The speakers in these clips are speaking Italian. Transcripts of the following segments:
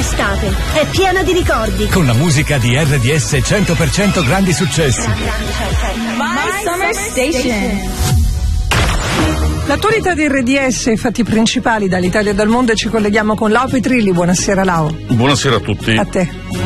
estate è piena di ricordi. Con la musica di RDS 100% grandi successi. My Summer Station. L'attualità di RDS, i fatti principali dall'Italia e dal mondo, e ci colleghiamo con Lau Petrilli. Buonasera Lau. Buonasera a tutti. A te.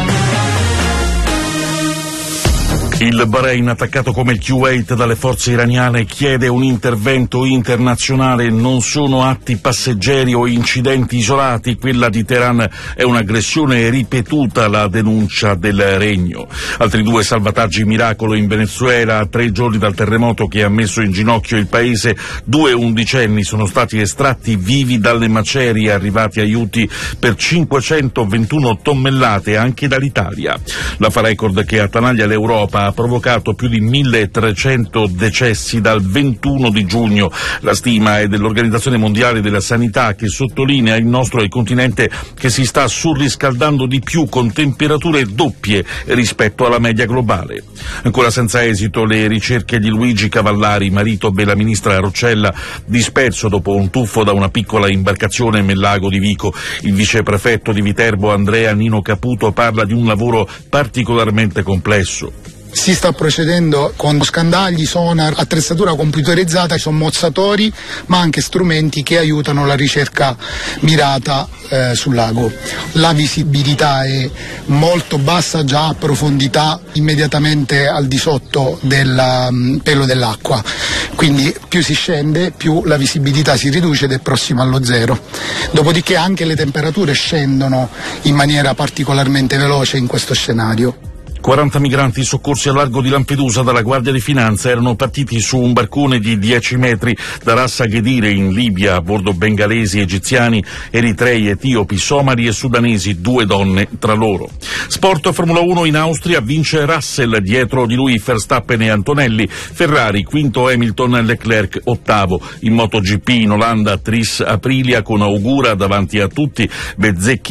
Il Bahrain, attaccato come il Kuwait dalle forze iraniane, chiede un intervento internazionale. Non sono atti passeggeri o incidenti isolati. Quella di Teheran è un'aggressione ripetuta, la denuncia del Regno. Altri 2 salvataggi miracolo in Venezuela. A 3 giorni dal terremoto che ha messo in ginocchio il paese, 2 undicenni sono stati estratti vivi dalle macerie. Arrivati aiuti per 521 tonnellate anche dall'Italia. La fa record che attanaglia l'Europa ha provocato più di 1300 decessi dal 21 di giugno. La stima è dell'Organizzazione Mondiale della Sanità, che sottolinea il nostro è il continente che si sta surriscaldando di più, con temperature doppie rispetto alla media globale. Ancora senza esito le ricerche di Luigi Cavallari, marito della ministra Roccella, disperso dopo un tuffo da una piccola imbarcazione nel lago di Vico. Il viceprefetto di Viterbo Andrea Nino Caputo parla di un lavoro particolarmente complesso. Si sta procedendo con scandagli, sonar, attrezzatura computerizzata, sommozzatori, ma anche strumenti che aiutano la ricerca mirata sul lago. La visibilità è molto bassa, già a profondità immediatamente al di sotto del pelo dell'acqua, quindi più si scende più la visibilità si riduce ed è prossima allo zero. Dopodiché anche le temperature scendono in maniera particolarmente veloce in questo scenario. 40 migranti soccorsi al largo di Lampedusa dalla Guardia di Finanza erano partiti su un barcone di 10 metri da Ras Agedire in Libia, a bordo bengalesi, egiziani, eritrei, etiopi, somali e sudanesi, 2 donne tra loro. Sport. Formula 1 in Austria, vince Russell, dietro di lui Verstappen e Antonelli, Ferrari quinto, Hamilton, Leclerc ottavo. In MotoGP in Olanda, Tris Aprilia con Augura davanti a tutti, Bezzecchi